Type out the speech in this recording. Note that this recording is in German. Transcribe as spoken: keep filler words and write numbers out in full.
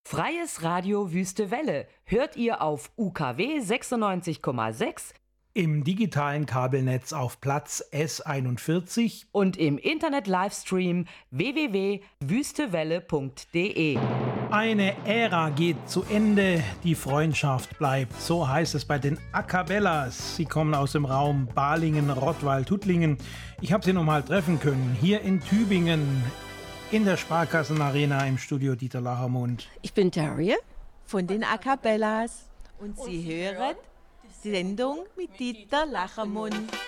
Freies Radio Wüste Welle hört ihr auf U K W sechsundneunzig Komma sechs, im digitalen Kabelnetz auf Platz S einundvierzig und im Internet-Livestream w w w punkt wüstewelle punkt de. Eine Ära geht zu Ende, die Freundschaft bleibt. So heißt es bei den A Cappellas. Sie kommen aus dem Raum Balingen, Rottweil, Tuttlingen. Ich habe sie noch mal treffen können, hier in Tübingen, in der Sparkassenarena im Studio Dieter Lachermund. Ich bin Daria von den A Cappellas und Sie hören die Sendung mit Dieter Lachermund.